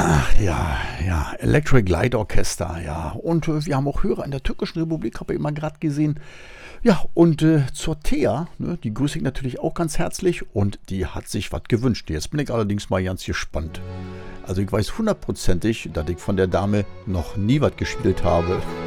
Ja, ja, Electric Light Orchester, ja. Und wir haben auch Hörer in der Türkischen Republik, habe ich immer gerade gesehen. Ja, und zur Thea, ne, die grüße ich natürlich auch ganz herzlich und die hat sich was gewünscht. Jetzt bin ich allerdings mal ganz gespannt. Also ich weiß hundertprozentig, dass ich von der Dame noch nie was gespielt habe.